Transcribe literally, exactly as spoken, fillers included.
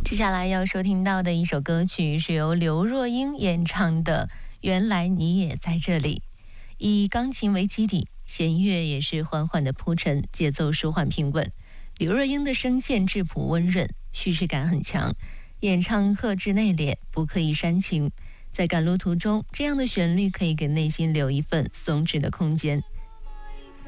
接下来要收听到的一首歌曲是由刘若英演唱的《原来你也在这里》，以钢琴为基底，弦乐也是缓缓的铺陈，节奏舒缓平稳。刘若英的声线质朴温润，叙事感很强，演唱克制内敛，不刻意煽情。在赶路途中，这样的旋律可以给内心留一份松弛的空间。